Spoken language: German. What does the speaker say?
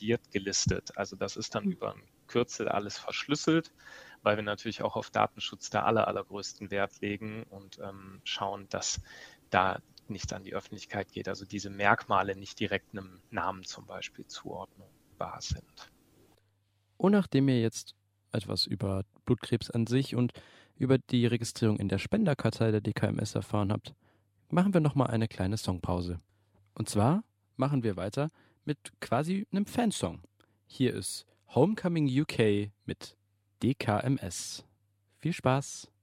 kodiert gelistet. Also das ist dann über ein Kürzel alles verschlüsselt, weil wir natürlich auch auf Datenschutz der allergrößten Wert legen und schauen, dass da nichts an die Öffentlichkeit geht. Also diese Merkmale nicht direkt einem Namen zum Beispiel zuordnbar sind. Und nachdem ihr jetzt etwas über Blutkrebs an sich und über die Registrierung in der Spenderkartei der DKMS erfahren habt, machen wir nochmal eine kleine Songpause. Und zwar machen wir weiter mit quasi einem Fansong. Hier ist Homecoming UK mit DKMS. Viel Spaß!